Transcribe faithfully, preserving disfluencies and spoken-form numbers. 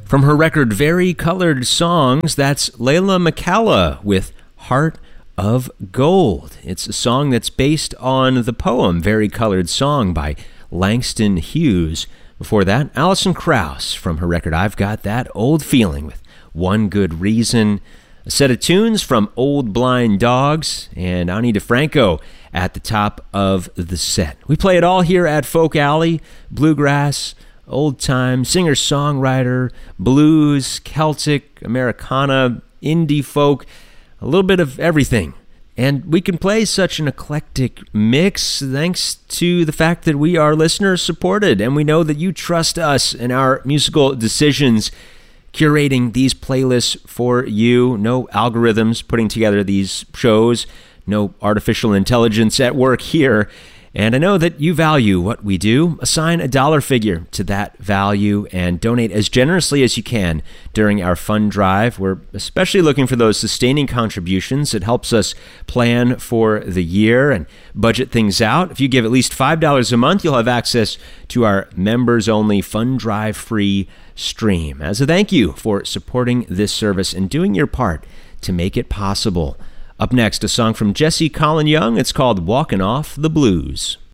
From her record Very Colored Songs, that's Layla McCalla with Heart of Gold. It's a song that's based on the poem Very Colored Song by Langston Hughes. Before that, Alison Krauss from her record I've Got That Old Feeling with One Good Reason. A set of tunes from Old Blind Dogs and Ani DeFranco at the top of the set. We play it all here at Folk Alley, bluegrass, old-time, singer-songwriter, blues, Celtic, Americana, indie folk, a little bit of everything. And we can play such an eclectic mix thanks to the fact that we are listener-supported, and we know that you trust us in our musical decisions, curating these playlists for you. No algorithms putting together these shows, no artificial intelligence at work here. And I know that you value what we do. Assign a dollar figure to that value and donate as generously as you can during our fund drive. We're especially looking for those sustaining contributions. It helps us plan for the year and budget things out. If you give at least five dollars a month, you'll have access to our members-only fund drive-free stream. As a thank you for supporting this service and doing your part to make it possible. Up next, a song from Jesse Colin Young. It's called Walkin' Off the Blues.